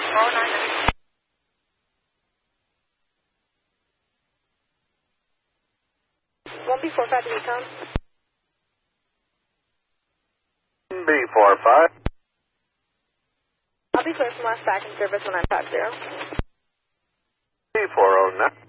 1B45 to Recon. B45. I'll be clear from last back in service 1950. B409.